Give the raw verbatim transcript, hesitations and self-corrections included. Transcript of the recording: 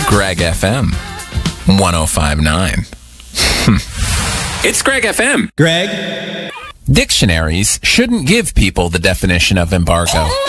Greg F M one oh five point nine. It's Greg F M. Greg? Dictionaries shouldn't give people the definition of embargo.